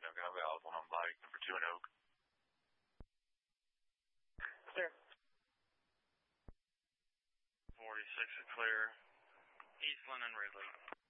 No Vowels, one on bike, number 2 in Oak. Clear. 46 is clear. Eastland and Ridley.